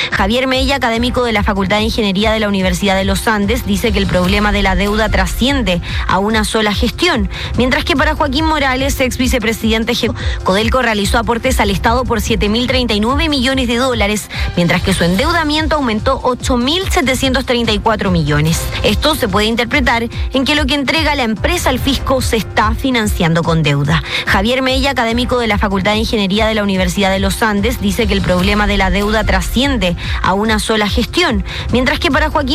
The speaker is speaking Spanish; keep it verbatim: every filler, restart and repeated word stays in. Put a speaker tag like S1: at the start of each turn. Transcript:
S1: Javier Mella, académico de la Facultad de Ingeniería de la Universidad de los Andes, dice que el problema de la deuda trasciende a una sola gestión, mientras que para Joaquín Morales, ex vicepresidente, Codelco realizó aportes al Estado por siete mil treinta y nueve millones de dólares, mientras que su endeudamiento aumentó ocho mil setecientos treinta y cuatro millones. Esto se puede interpretar en que lo que entrega la empresa al fisco se está financiando con deuda. Javier Mella, académico de la Facultad de Ingeniería de la Universidad de los Andes, dice que el problema de la deuda trasciende a una sola gestión, mientras que para Joaquín